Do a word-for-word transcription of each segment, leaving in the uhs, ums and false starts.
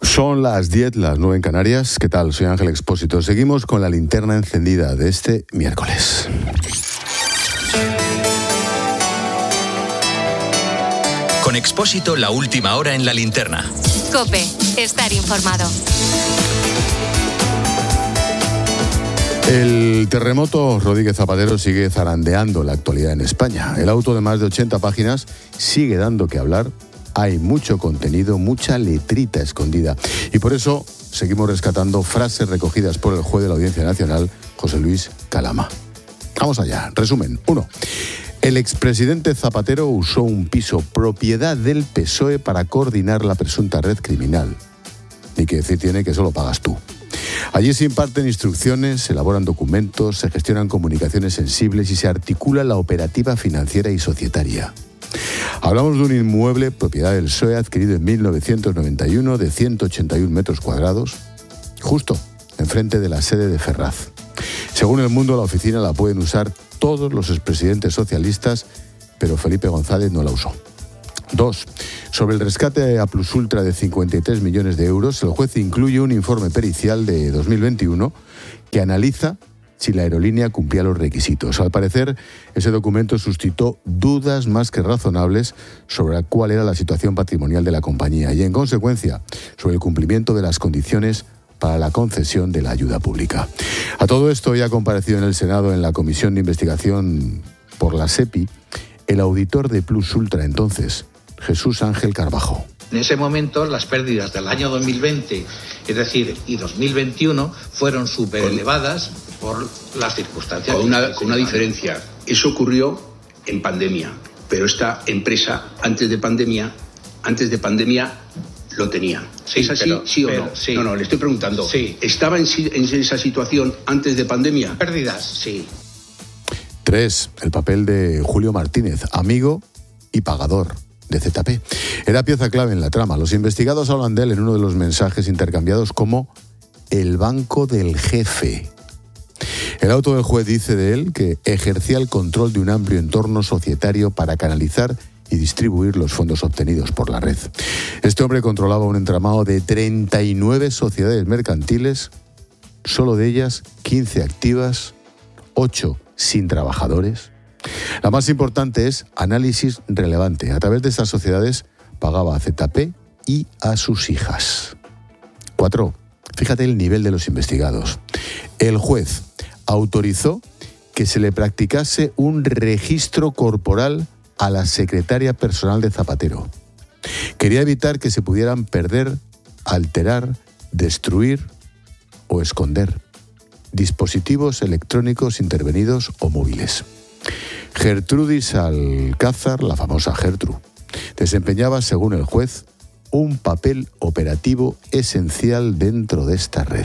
Son las diez, las nueve en Canarias. ¿Qué tal? Soy Ángel Expósito. Seguimos con la linterna encendida de este miércoles. Con Expósito, la última hora en la linterna. COPE, estar informado. El terremoto Rodríguez Zapatero sigue zarandeando la actualidad en España. El auto de más de ochenta páginas sigue dando que hablar. Hay mucho contenido, mucha letrita escondida. Y por eso seguimos rescatando frases recogidas por el juez de la Audiencia Nacional, José Luis Calama. Vamos allá. Resumen. uno. El expresidente Zapatero usó un piso propiedad del P S O E para coordinar la presunta red criminal. Ni que decir tiene que eso lo pagas tú. Allí se imparten instrucciones, se elaboran documentos, se gestionan comunicaciones sensibles y se articula la operativa financiera y societaria. Hablamos de un inmueble, propiedad del P S O E, adquirido en mil novecientos noventa y uno, de ciento ochenta y un metros cuadrados, justo enfrente de la sede de Ferraz. Según El Mundo, la oficina la pueden usar todos los expresidentes socialistas, pero Felipe González no la usó. Dos. Sobre el rescate a Plus Ultra de cincuenta y tres millones de euros, el juez incluye un informe pericial de dos mil veintiuno que analiza si la aerolínea cumplía los requisitos. Al parecer, ese documento suscitó dudas más que razonables sobre cuál era la situación patrimonial de la compañía y, en consecuencia, sobre el cumplimiento de las condiciones para la concesión de la ayuda pública. A todo esto, ya ha comparecido en el Senado en la Comisión de Investigación por la SEPI el auditor de Plus Ultra entonces, Jesús Ángel Carbajo. En ese momento las pérdidas del año dos mil veinte, es decir, y dos mil veintiuno, fueron súper elevadas por las circunstancias. Con una, con una diferencia. Eso ocurrió en pandemia, pero esta empresa antes de pandemia, antes de pandemia lo tenía. Sí, ¿Es así? pero, ¿Sí o pero, no? Sí. No, no, le estoy preguntando. Sí. ¿Estaba en, en esa situación antes de pandemia? Pérdidas, sí. Tres. El papel de Julio Martínez, amigo y pagador de Z P. Era pieza clave en la trama. Los investigados hablan de él en uno de los mensajes intercambiados como el banco del jefe. El auto del juez dice de él que ejercía el control de un amplio entorno societario para canalizar y distribuir los fondos obtenidos por la red. Este hombre controlaba un entramado de treinta y nueve sociedades mercantiles, solo de ellas quince activas, ocho sin trabajadores. La más importante es análisis relevante. A través de estas sociedades pagaba a Z P y a sus hijas. Cuatro. Fíjate el nivel de los investigados. El juez autorizó que se le practicase un registro corporal a la secretaria personal de Zapatero. Quería evitar que se pudieran perder, alterar, destruir o esconder dispositivos electrónicos intervenidos o móviles. Gertrudis Alcázar, la famosa Gertru, desempeñaba, según el juez, un papel operativo esencial dentro de esta red.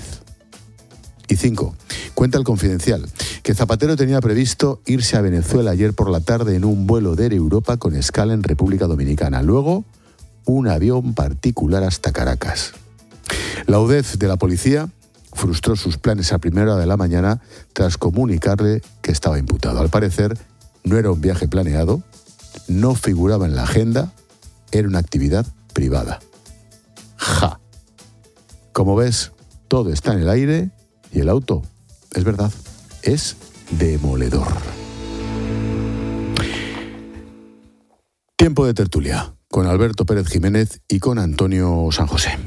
Y cinco. Cuenta el Confidencial que Zapatero tenía previsto irse a Venezuela ayer por la tarde en un vuelo de Air Europa con escala en República Dominicana. Luego, un avión particular hasta Caracas. La U D E F de la policía frustró sus planes a primera hora de la mañana tras comunicarle que estaba imputado. Al parecer, no era un viaje planeado, no figuraba en la agenda, era una actividad privada. ¡Ja! Como ves, todo está en el aire y el auto, es verdad, es demoledor. Tiempo de tertulia con Alberto Pérez Jiménez y con Antonio San José.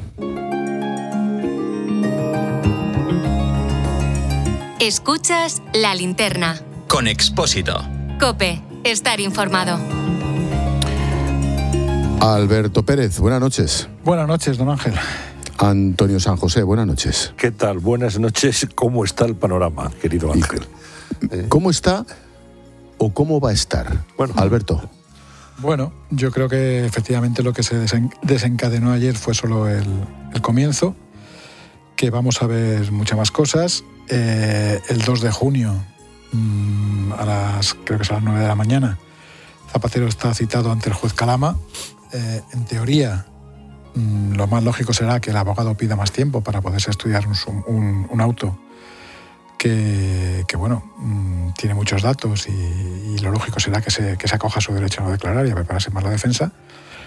Escuchas La Linterna. Con Expósito. COPE, estar informado. Alberto Pérez, buenas noches. Buenas noches, don Ángel. Antonio San José, buenas noches. ¿Qué tal? Buenas noches. ¿Cómo está el panorama, querido Ángel? ¿Cómo está o cómo va a estar? Bueno, Alberto. Bueno, yo creo que efectivamente lo que se desencadenó ayer fue solo el, el comienzo, que vamos a ver muchas más cosas. Eh, el dos de junio, mmm, a las, creo que es a las nueve de la mañana, Zapatero está citado ante el juez Calama. Eh, en teoría, mmm, lo más lógico será que el abogado pida más tiempo para poderse estudiar un, un, un auto que, que bueno, mmm, tiene muchos datos y, y lo lógico será que se, que se acoja a su derecho a no declarar y a prepararse más la defensa.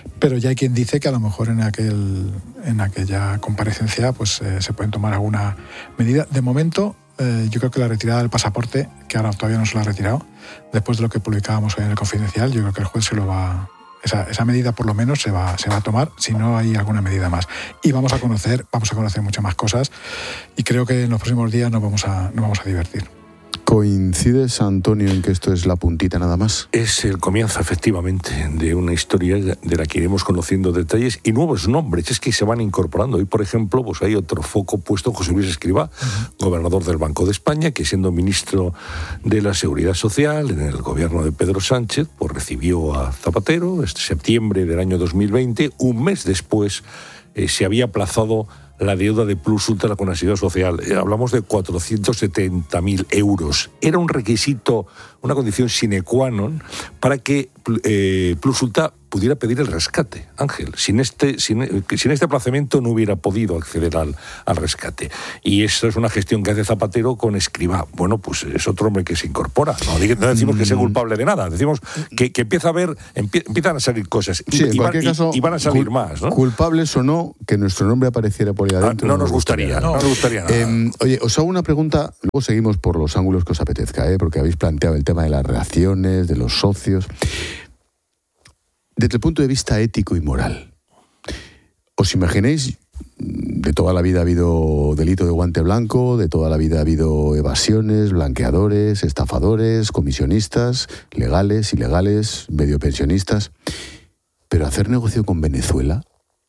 pero ya hay quien dice que a lo mejor en aquel en aquella comparecencia pues eh, se pueden tomar alguna medida. De momento, eh, yo creo que la retirada del pasaporte, que ahora todavía no se lo ha retirado, después de lo que publicábamos hoy en el Confidencial, yo creo que el juez se lo va... Esa, esa medida por lo menos se va, se va a tomar, si no hay alguna medida más. Y vamos a conocer, vamos a conocer muchas más cosas y creo que en los próximos días nos vamos a, nos vamos a divertir. ¿Coincides, Antonio, en que esto es la puntita nada más? Es el comienzo, efectivamente, de una historia de la que iremos conociendo detalles y nuevos nombres. Es que se van incorporando. Hoy, por ejemplo, pues hay otro foco puesto en José Luis Escrivá, uh-huh. gobernador del Banco de España, que siendo ministro de la Seguridad Social en el gobierno de Pedro Sánchez, pues recibió a Zapatero este septiembre del año dos mil veinte. Un mes después eh, se había aplazado la deuda de Plus Ultra con la Seguridad Social. Eh, hablamos de cuatrocientos setenta mil euros. Era un requisito, una condición sine qua non para que eh, Plus Ultra pudiera pedir el rescate. Ángel, sin este, sin, sin este aplazamiento no hubiera podido acceder al, al rescate. Y eso es una gestión que hace Zapatero con Escrivá. Bueno, pues es otro hombre que se incorpora. No, no decimos que sea culpable de nada, decimos que, que empieza a ver, empie, empiezan a salir cosas. Y, sí, en y, cualquier van, caso, y, y van a salir cul- más, ¿no? Culpables o no, que nuestro nombre apareciera por ahí adentro. Ah, no, no nos gustaría, gustaría no. no nos gustaría nada. Eh, oye, os hago una pregunta, luego seguimos por los ángulos que os apetezca, ¿eh? Porque habéis planteado el tema de las relaciones, de los socios. Desde el punto de vista ético y moral, ¿os imagináis? De toda la vida ha habido delito de guante blanco, de toda la vida ha habido evasiones, blanqueadores, estafadores, comisionistas, legales, ilegales, medio pensionistas. Pero hacer negocio con Venezuela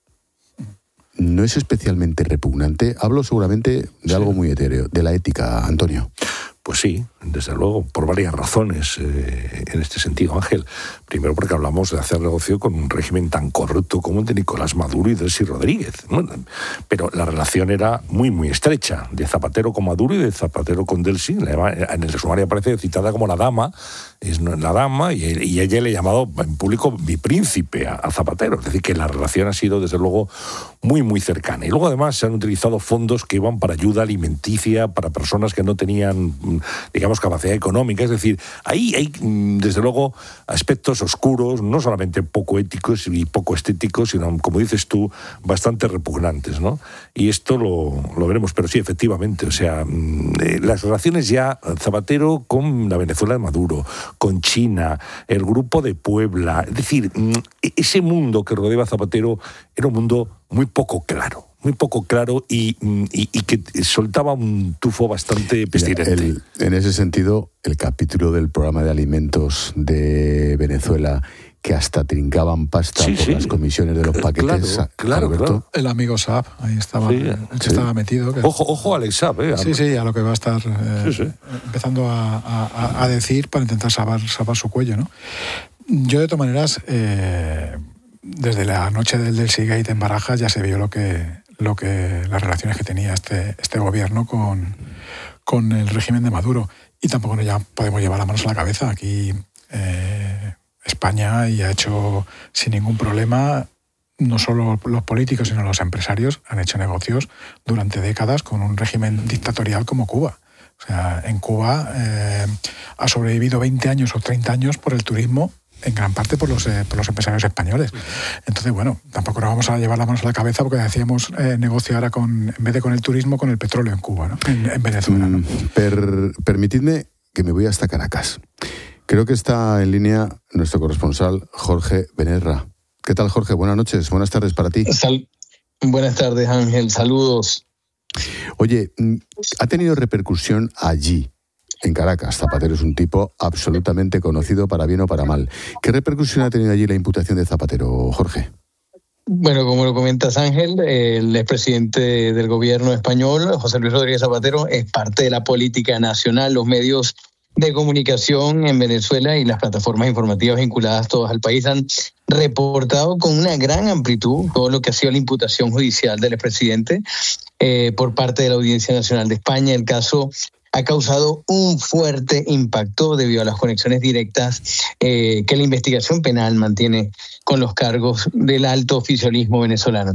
no es especialmente repugnante. Hablo seguramente de sí. algo muy etéreo, de la ética, Antonio. Pues sí, desde luego, por varias razones eh, en este sentido, Ángel. Primero porque hablamos de hacer negocio con un régimen tan corrupto como el de Nicolás Maduro y Delcy Rodríguez. Bueno, pero la relación era muy, muy estrecha, de Zapatero con Maduro y de Zapatero con Delcy. En el sumario aparece citada como la dama, es la dama, y, y ella le ha llamado en público mi príncipe a, a Zapatero. Es decir, que la relación ha sido, desde luego, muy, muy cercana. Y luego, además, se han utilizado fondos que iban para ayuda alimenticia, para personas que no tenían, digamos, capacidad económica. Es decir, ahí hay, desde luego, aspectos oscuros, no solamente poco éticos y poco estéticos, sino, como dices tú, bastante repugnantes, ¿no? Y esto lo, lo veremos, pero sí, efectivamente, o sea, eh, las relaciones ya Zapatero con la Venezuela de Maduro, con China, el grupo de Puebla, es decir, ese mundo que rodeaba a Zapatero era un mundo muy poco claro. muy poco claro y, y, y que soltaba un tufo bastante pestilente. El, en ese sentido, el capítulo del programa de alimentos de Venezuela, que hasta trincaban pasta sí, por sí. las comisiones de los paquetes. Claro, claro, claro. El amigo Saab, ahí estaba, sí, el que sí. estaba metido. Que ojo, ojo Alex Saab, ¿eh? Sí, sí, a lo que va a estar eh, sí, sí. empezando a, a, a decir para intentar salvar, salvar su cuello, ¿no? Yo, de todas maneras, eh, desde la noche del Delcy Gate en Barajas ya se vio lo que lo que las relaciones que tenía este, este gobierno con, con el régimen de Maduro. Y tampoco ya podemos llevar las manos a la cabeza. Aquí eh, España y ha hecho sin ningún problema, no solo los políticos, sino los empresarios, han hecho negocios durante décadas con un régimen dictatorial como Cuba. O sea, en Cuba eh, ha sobrevivido veinte años o treinta años por el turismo, en gran parte por los, eh, por los empresarios españoles. Entonces, bueno, tampoco nos vamos a llevar las manos a la cabeza porque decíamos eh, negocio ahora con, en vez de con el turismo, con el petróleo en Cuba, ¿no? En, en Venezuela, ¿no? Per, permitidme que me voy hasta Caracas. Creo que está en línea nuestro corresponsal Jorge Benerra. ¿Qué tal, Jorge? Buenas noches, buenas tardes para ti. Sal- buenas tardes, Ángel. Saludos. Oye, ¿ha tenido repercusión allí? En Caracas, Zapatero es un tipo absolutamente conocido para bien o para mal. ¿Qué repercusión ha tenido allí la imputación de Zapatero, Jorge? Bueno, como lo comentas, Ángel, el expresidente del gobierno español, José Luis Rodríguez Zapatero, es parte de la política nacional. Los medios de comunicación en Venezuela y las plataformas informativas vinculadas todas al país han reportado con una gran amplitud todo lo que ha sido la imputación judicial del expresidente eh, por parte de la Audiencia Nacional de España. El caso ha causado un fuerte impacto debido a las conexiones directas eh, que la investigación penal mantiene con los cargos del alto oficialismo venezolano.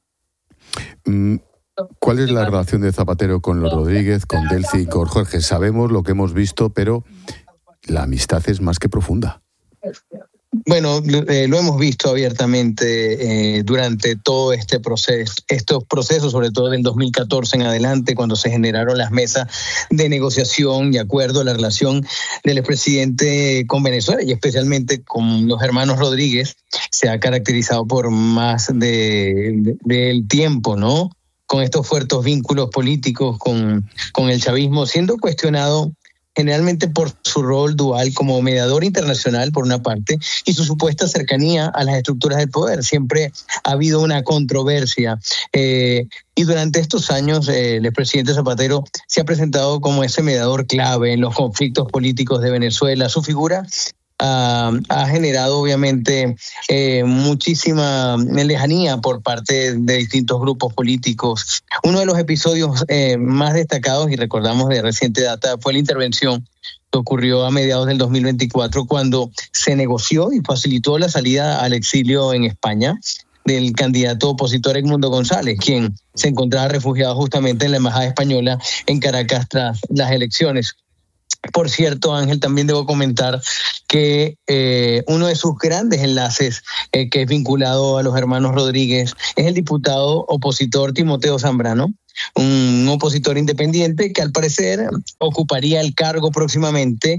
¿Cuál es la relación de Zapatero con los Rodríguez, con Delcy y con Jorge? Sabemos lo que hemos visto, pero la amistad es más que profunda. Bueno, eh, lo hemos visto abiertamente eh, durante todo este proceso, estos procesos, sobre todo del dos mil catorce en adelante, cuando se generaron las mesas de negociación y acuerdo a la relación del expresidente con Venezuela y especialmente con los hermanos Rodríguez, se ha caracterizado por más de, de, del tiempo, ¿no? Con estos fuertes vínculos políticos con, con el chavismo, siendo cuestionado generalmente por su rol dual como mediador internacional, por una parte, y su supuesta cercanía a las estructuras del poder. Siempre ha habido una controversia. Eh, y durante estos años, eh, el expresidente Zapatero se ha presentado como ese mediador clave en los conflictos políticos de Venezuela. Su figura Uh, ha generado obviamente eh, muchísima lejanía por parte de distintos grupos políticos. Uno de los episodios eh, más destacados, y recordamos de reciente data, fue la intervención que ocurrió a mediados del dos mil veinticuatro cuando se negoció y facilitó la salida al exilio en España del candidato opositor Edmundo González, quien se encontraba refugiado justamente en la embajada española en Caracas tras las elecciones. Por cierto, Ángel, también debo comentar que eh, uno de sus grandes enlaces eh, que es vinculado a los hermanos Rodríguez es el diputado opositor Timoteo Zambrano, un opositor independiente que al parecer ocuparía el cargo próximamente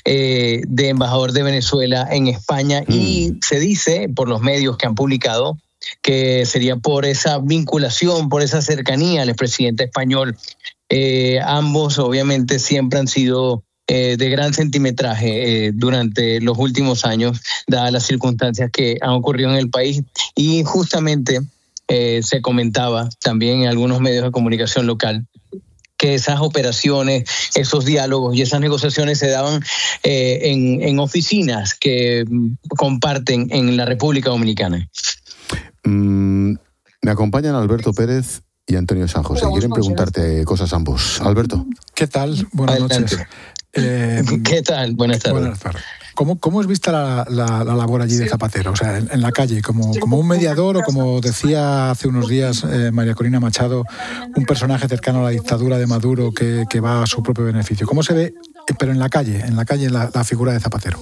eh, de embajador de Venezuela en España mm. y se dice por los medios que han publicado que sería por esa vinculación, por esa cercanía al expresidente español. Eh, ambos obviamente siempre han sido eh, de gran centimetraje eh, durante los últimos años, dadas las circunstancias que han ocurrido en el país, y justamente eh, se comentaba también en algunos medios de comunicación local que esas operaciones, esos diálogos y esas negociaciones se daban eh, en, en oficinas que comparten en la República Dominicana. Mm, me acompañan Alberto Pérez y Antonio San José. Quieren preguntarte cosas ambos. Alberto. ¿Qué tal? Buenas Adelante. noches. Eh, ¿Qué tal? Buenas tardes. Buenas tardes. ¿Cómo, cómo es vista la, la, la labor allí de Zapatero? O sea, en, en la calle, como, como un mediador o como decía hace unos días eh, María Corina Machado, un personaje cercano a la dictadura de Maduro que, que va a su propio beneficio. ¿Cómo se ve, pero en la calle, en la calle la, la figura de Zapatero?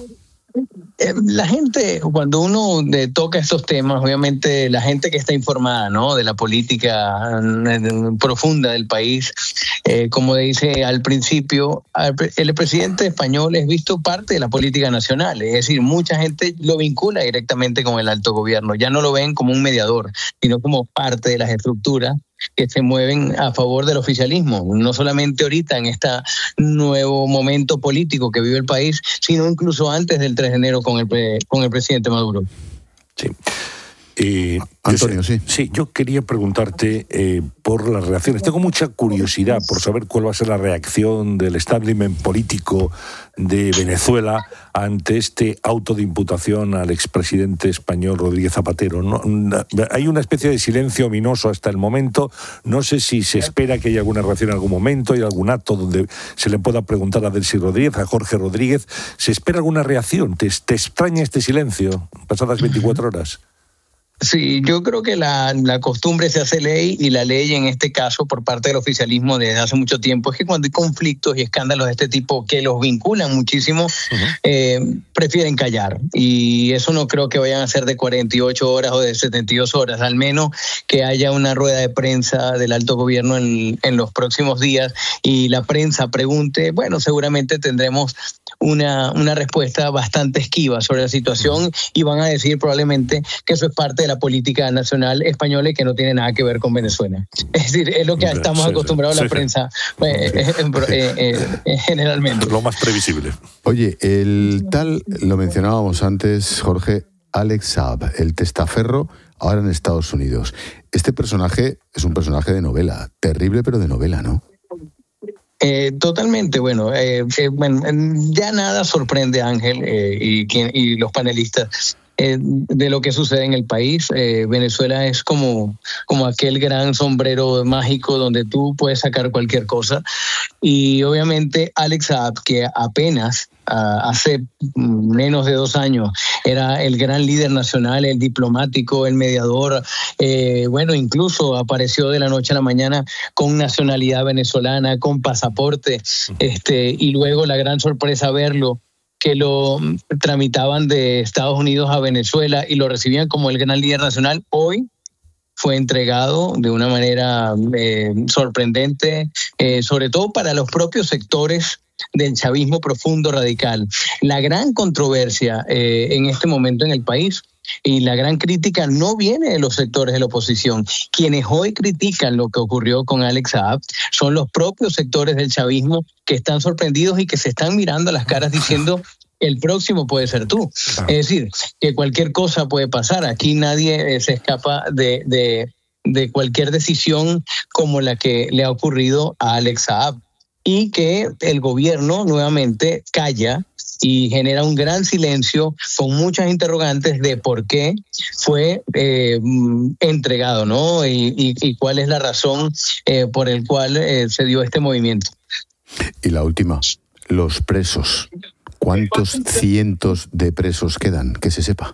La gente, cuando uno toca estos temas, obviamente la gente que está informada, ¿no?, de la política profunda del país, eh, como dice al principio, el presidente español es visto parte de la política nacional, es decir, mucha gente lo vincula directamente con el alto gobierno, ya no lo ven como un mediador, sino como parte de las estructuras que se mueven a favor del oficialismo, no solamente ahorita en este nuevo momento político que vive el país, sino incluso antes del tres de enero con el, pre, con el presidente Maduro. Sí. Eh, Antonio, sé, sí. Sí, yo quería preguntarte eh, por las reacciones. Tengo mucha curiosidad por saber cuál va a ser la reacción del establishment político de Venezuela ante este auto de imputación al expresidente español Rodríguez Zapatero. No, hay una especie de silencio ominoso hasta el momento. No sé si se espera que haya alguna reacción en algún momento, hay algún acto donde se le pueda preguntar a Delcy Rodríguez, a Jorge Rodríguez. ¿Se espera alguna reacción? ¿Te, te extraña este silencio pasadas veinticuatro horas? Sí, yo creo que la, la costumbre se hace ley, y la ley en este caso por parte del oficialismo desde hace mucho tiempo es que cuando hay conflictos y escándalos de este tipo que los vinculan muchísimo, uh-huh. eh, prefieren callar, y eso no creo que vayan a ser de cuarenta y ocho horas o de setenta y dos horas, al menos que haya una rueda de prensa del alto gobierno en, en los próximos días y la prensa pregunte. Bueno, seguramente tendremos una, una respuesta bastante esquiva sobre la situación, uh-huh. y van a decir probablemente que eso es parte de la política nacional española y que no tiene nada que ver con Venezuela. Es decir, es lo que estamos sí, acostumbrados sí, a la sí. prensa eh, eh, eh, eh, generalmente. Lo más previsible. Oye, el tal, lo mencionábamos antes, Jorge, Alex Saab, el testaferro, ahora en Estados Unidos. Este personaje es un personaje de novela, terrible pero de novela, ¿no? Eh, totalmente, bueno, eh, eh, bueno, ya nada sorprende a Ángel eh, y, quien, y los panelistas eh, de lo que sucede en el país. Eh, Venezuela es como, como aquel gran sombrero mágico donde tú puedes sacar cualquier cosa, y obviamente Alex Saab, que apenas uh, hace menos de dos años era el gran líder nacional, el diplomático, el mediador, eh, bueno, incluso apareció de la noche a la mañana con nacionalidad venezolana, con pasaporte, este, y luego la gran sorpresa verlo que lo tramitaban de Estados Unidos a Venezuela y lo recibían como el gran líder nacional, hoy fue entregado de una manera eh, sorprendente, eh, sobre todo para los propios sectores del chavismo profundo radical. La gran controversia eh, en este momento en el país y la gran crítica no viene de los sectores de la oposición. Quienes hoy critican lo que ocurrió con Alex Saab son los propios sectores del chavismo que están sorprendidos y que se están mirando a las caras diciendo el próximo puede ser tú. Es decir, que cualquier cosa puede pasar. Aquí nadie eh, se escapa de, de, de cualquier decisión como la que le ha ocurrido a Alex Saab. Y que el gobierno nuevamente calla y genera un gran silencio con muchas interrogantes de por qué fue eh, entregado, ¿no? Y, y, y cuál es la razón eh, por el cual eh, se dio este movimiento. Y la última, los presos. ¿Cuántos cientos de presos quedan? Que se sepa.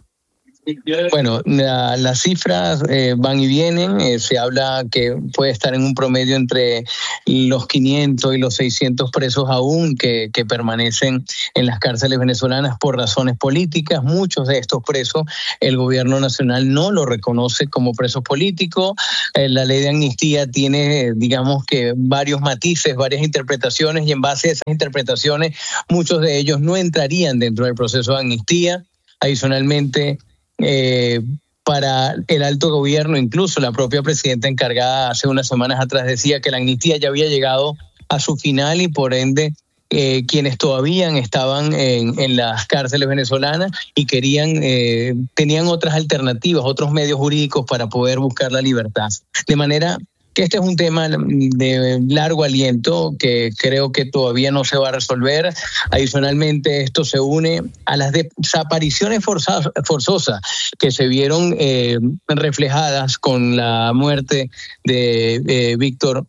Bueno, la, las cifras eh, van y vienen. Eh, se habla que puede estar en un promedio entre los quinientos y los seiscientos presos aún que, que permanecen en las cárceles venezolanas por razones políticas. Muchos de estos presos el gobierno nacional no lo reconoce como presos políticos. Eh, la ley de amnistía tiene, digamos que, varios matices, varias interpretaciones, y en base a esas interpretaciones muchos de ellos no entrarían dentro del proceso de amnistía. Adicionalmente, Eh, para el alto gobierno, incluso la propia presidenta encargada hace unas semanas atrás decía que la amnistía ya había llegado a su final y por ende eh, quienes todavía estaban en, en las cárceles venezolanas y querían, eh, tenían otras alternativas, otros medios jurídicos para poder buscar la libertad. De manera que este es un tema de largo aliento que creo que todavía no se va a resolver. Adicionalmente, esto se une a las desapariciones forzosas, forzosas que se vieron eh, reflejadas con la muerte de eh, Víctor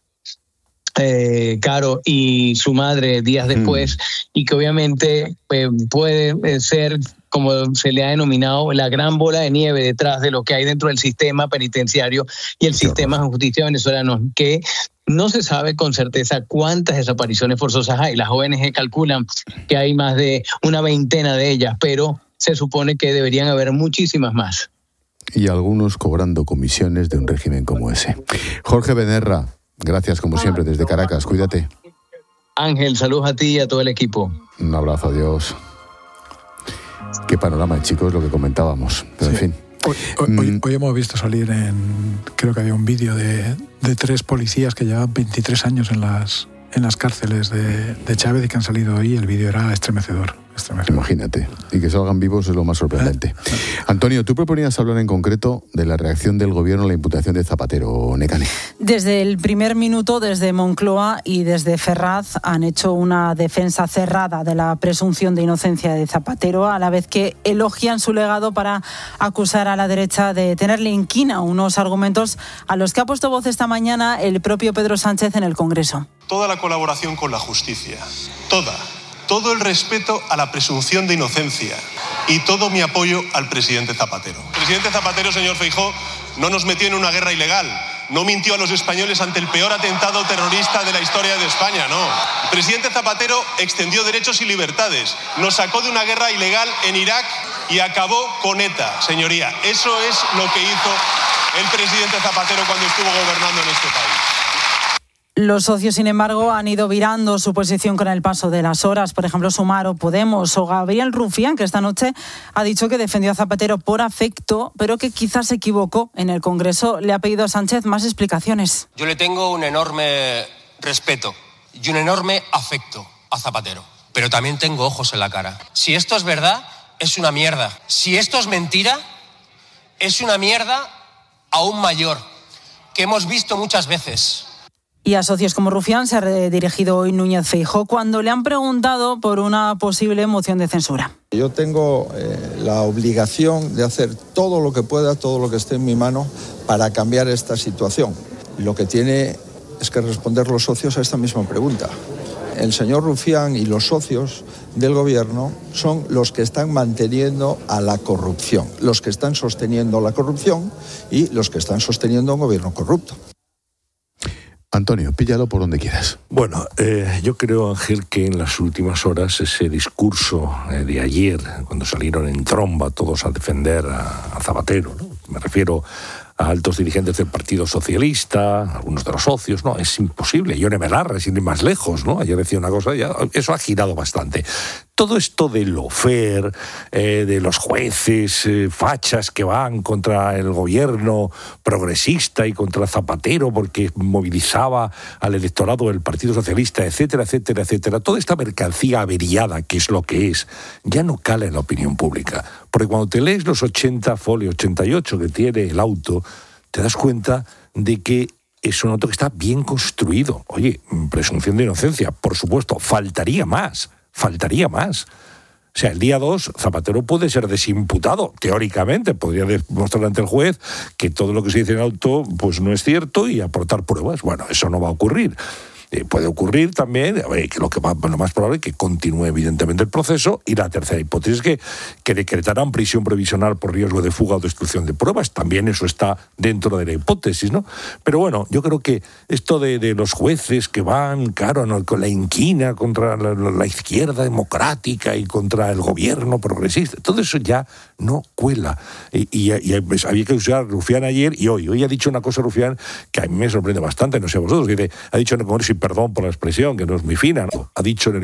Eh, Caro y su madre días después, mm. y que obviamente eh, puede ser, como se le ha denominado, la gran bola de nieve detrás de lo que hay dentro del sistema penitenciario y el sistema de justicia venezolano, que no se sabe con certeza cuántas desapariciones forzosas hay. Las O N G calculan que hay más de una veintena de ellas, pero se supone que deberían haber muchísimas más. Y algunos cobrando comisiones de un régimen como ese. Jorge Benerra, gracias como siempre desde Caracas, cuídate. Ángel, saludos a ti y a todo el equipo. Un abrazo, adiós. Qué panorama, chicos, lo que comentábamos, pero sí. En fin. Hoy, hoy, hoy, hoy hemos visto salir en, creo que había un vídeo de, de tres policías que llevaban veintitrés años en las, en las cárceles de, de Chávez y que han salido hoy. El vídeo era estremecedor. Imagínate, y que salgan vivos es lo más sorprendente. ¿Eh? Antonio, tú proponías hablar en concreto de la reacción del gobierno a la imputación de Zapatero, Nekane. Desde el primer minuto, desde Moncloa y desde Ferraz, han hecho una defensa cerrada de la presunción de inocencia de Zapatero, a la vez que elogian su legado para acusar a la derecha de tenerle inquina, unos argumentos a los que ha puesto voz esta mañana el propio Pedro Sánchez en el Congreso. Toda la colaboración con la justicia, toda. Todo el respeto a la presunción de inocencia y todo mi apoyo al presidente Zapatero. El presidente Zapatero, señor Feijóo, no nos metió en una guerra ilegal, no mintió a los españoles ante el peor atentado terrorista de la historia de España, no. El presidente Zapatero extendió derechos y libertades, nos sacó de una guerra ilegal en Irak y acabó con ETA, señoría. Eso es lo que hizo el presidente Zapatero cuando estuvo gobernando en este país. Los socios, sin embargo, han ido virando su posición con el paso de las horas. Por ejemplo, Sumar o Podemos o Gabriel Rufián, que esta noche ha dicho que defendió a Zapatero por afecto, pero que quizás se equivocó en el Congreso. Le ha pedido a Sánchez más explicaciones. Yo le tengo un enorme respeto y un enorme afecto a Zapatero, pero también tengo ojos en la cara. Si esto es verdad, es una mierda. Si esto es mentira, es una mierda aún mayor, que hemos visto muchas veces. Y a socios como Rufián se ha redirigido hoy Núñez Feijóo cuando le han preguntado por una posible moción de censura. Yo tengo eh, la obligación de hacer todo lo que pueda, todo lo que esté en mi mano para cambiar esta situación. Lo que tiene es que responder los socios a esta misma pregunta. El señor Rufián y los socios del gobierno son los que están manteniendo a la corrupción, los que están sosteniendo la corrupción y los que están sosteniendo un gobierno corrupto. Antonio, píllalo por donde quieras. Bueno, eh, yo creo, Ángel, que en las últimas horas ese discurso eh, de ayer, cuando salieron en tromba todos a defender a, a Zapatero, ¿no? Me refiero a altos dirigentes del Partido Socialista, algunos de los socios, no, es imposible. Yone Belarra, sin ir más lejos, ¿no? Ayer decía una cosa, ya, eso ha girado bastante. Todo esto de lofer, eh, de los jueces, eh, fachas que van contra el gobierno progresista y contra Zapatero porque movilizaba al electorado del Partido Socialista, etcétera, etcétera, etcétera. Toda esta mercancía averiada, que es lo que es, ya no cala en la opinión pública. Porque cuando te lees los ochenta folios, ochenta y ocho que tiene el auto, te das cuenta de que es un auto que está bien construido. Oye, presunción de inocencia, por supuesto, faltaría más. Faltaría más. O sea, el día dos, Zapatero puede ser desimputado, teóricamente, podría demostrar ante el juez que todo lo que se dice en el auto pues no es cierto y aportar pruebas. Bueno, eso no va a ocurrir. Eh, puede ocurrir también, eh, que lo que va, lo más probable es que continúe evidentemente el proceso, y la tercera hipótesis es que, que decretarán prisión provisional por riesgo de fuga o destrucción de pruebas. También eso está dentro de la hipótesis, ¿no? Pero bueno, yo creo que esto de, de los jueces que van, claro, ¿no?, con la inquina contra la, la izquierda democrática y contra el gobierno progresista, todo eso ya no cuela. Y, y, y pues, había que usar Rufián ayer y hoy. Hoy ha dicho una cosa Rufián que a mí me sorprende bastante, no sé a vosotros, que dice, ha dicho en el Congreso, y perdón por la expresión, que no es muy fina, ¿no? Ha dicho en el